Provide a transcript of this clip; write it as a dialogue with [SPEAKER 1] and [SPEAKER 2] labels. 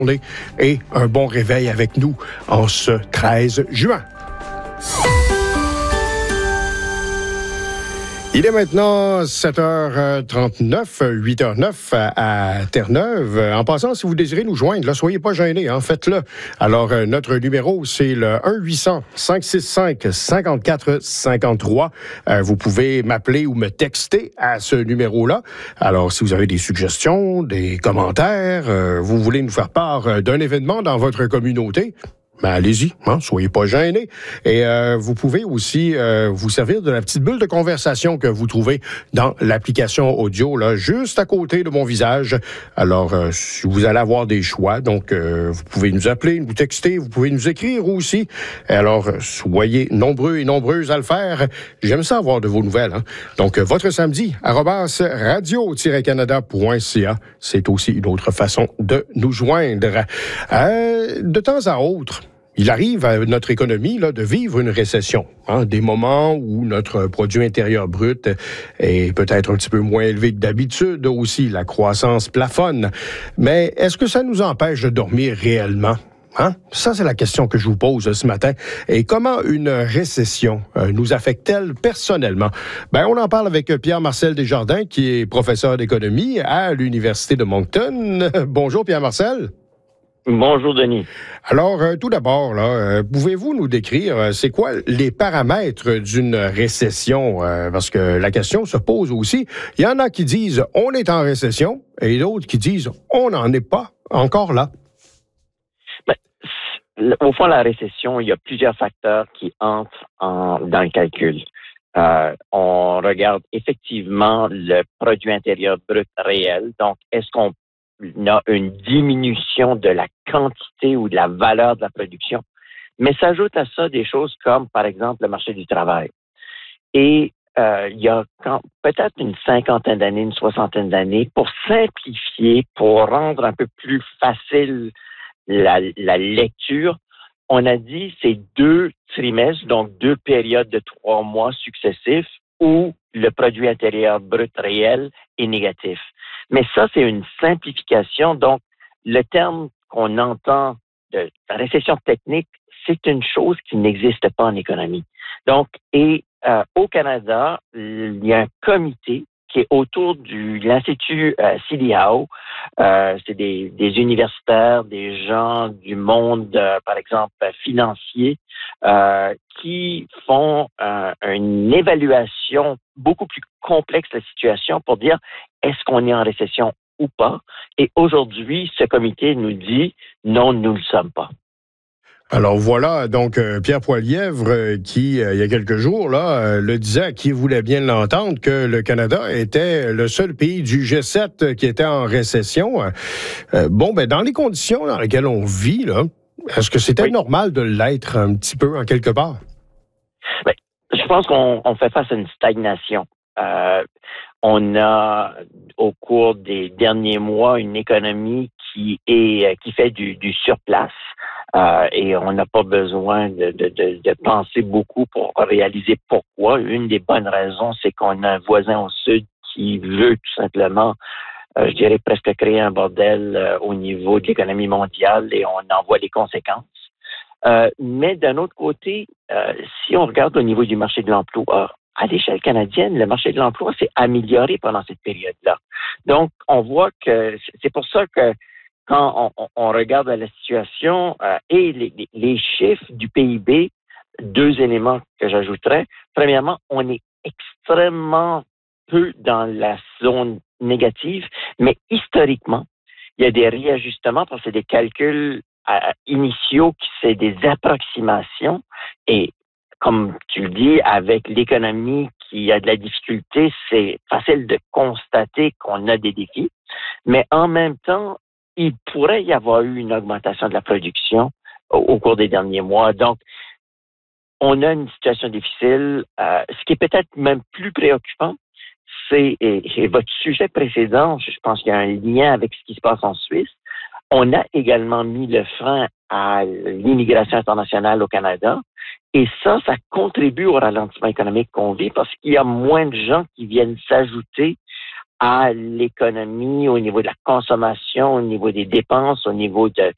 [SPEAKER 1] journée et un bon réveil avec nous en ce 13 juin. Il est maintenant 7h39, 8h09 à Terre-Neuve. En passant, si vous désirez nous joindre, là, soyez pas gênés, faites-le. Alors, notre numéro, c'est le 1-800-565-5453. Vous pouvez m'appeler ou me texter à ce numéro-là. Alors, si vous avez des suggestions, des commentaires, vous voulez nous faire part d'un événement dans votre communauté, allez-y, soyez pas gênés. Et vous pouvez aussi vous servir de la petite bulle de conversation que vous trouvez dans l'application audio, là, juste à côté de mon visage. Alors, si vous allez avoir des choix, donc vous pouvez nous appeler, nous texter, vous pouvez nous écrire aussi. Alors, soyez nombreux et nombreuses à le faire. J'aime ça avoir de vos nouvelles. Donc, votre samedi, @radio-canada.ca, c'est aussi une autre façon de nous joindre. De temps à autre, il arrive à notre économie là, de vivre une récession. Des moments où notre produit intérieur brut est peut-être un petit peu moins élevé que d'habitude. Aussi, la croissance plafonne. Mais est-ce que ça nous empêche de dormir réellement? Ça, c'est la question que je vous pose ce matin. Et comment une récession nous affecte-t-elle personnellement? On en parle avec Pierre-Marcel Desjardins, qui est professeur d'économie à l'Université de Moncton. Bonjour, Pierre-Marcel.
[SPEAKER 2] Bonjour, Denis.
[SPEAKER 1] Alors, tout d'abord, pouvez-vous nous décrire c'est quoi les paramètres d'une récession? Parce que la question se pose aussi. Il y en a qui disent on est en récession et d'autres qui disent on n'en est pas encore là.
[SPEAKER 2] Au fond, la récession, il y a plusieurs facteurs qui entrent dans le calcul. On regarde effectivement le produit intérieur brut réel. Donc, est-ce qu'on a une diminution de la quantité ou de la valeur de la production? Mais s'ajoute à ça des choses comme, par exemple, le marché du travail. Et il y a peut-être une cinquantaine d'années, une soixantaine d'années, pour simplifier, pour rendre un peu plus facile la lecture, on a dit c'est 2 trimestres, donc 2 périodes de 3 mois successifs où le produit intérieur brut réel est négatif. Mais ça, c'est une simplification. Donc, le terme qu'on entend de récession technique, c'est une chose qui n'existe pas en économie. Donc, au Canada, il y a un comité qui est autour de l'Institut CDAO. C'est des universitaires, des gens du monde, par exemple, financier, qui font une évaluation beaucoup plus complexe de la situation pour dire est-ce qu'on est en récession ou pas. Et aujourd'hui, ce comité nous dit non, nous ne le sommes pas.
[SPEAKER 1] Alors voilà, donc Pierre Poilièvre qui, il y a quelques jours, le disait à qui voulait bien l'entendre que le Canada était le seul pays du G7 qui était en récession. Dans les conditions dans lesquelles on vit, là, est-ce que c'était normal de l'être un petit peu, en quelque part?
[SPEAKER 2] Je pense qu'on fait face à une stagnation. On a, au cours des derniers mois, une économie qui fait du surplace. Et on n'a pas besoin de penser beaucoup pour réaliser pourquoi. Une des bonnes raisons, c'est qu'on a un voisin au sud qui veut tout simplement, je dirais presque créer un bordel au niveau de l'économie mondiale et on en voit les conséquences. Mais d'un autre côté, si on regarde au niveau du marché de l'emploi, à l'échelle canadienne, le marché de l'emploi s'est amélioré pendant cette période-là. Donc, on voit que c'est pour ça que quand on regarde la situation et les chiffres du PIB, 2 éléments que j'ajouterais. Premièrement, on est extrêmement peu dans la zone négative, mais historiquement, il y a des réajustements parce que c'est des calculs initiaux, c'est des approximations. Et comme tu le dis, avec l'économie qui a de la difficulté, c'est facile de constater qu'on a des défis. Mais en même temps, il pourrait y avoir eu une augmentation de la production au cours des derniers mois. Donc, on a une situation difficile. Ce qui est peut-être même plus préoccupant, c'est, et votre sujet précédent, je pense qu'il y a un lien avec ce qui se passe en Suisse, on a également mis le frein à l'immigration internationale au Canada. Et ça contribue au ralentissement économique qu'on vit parce qu'il y a moins de gens qui viennent s'ajouter à l'économie, au niveau de la consommation, au niveau des dépenses, au niveau de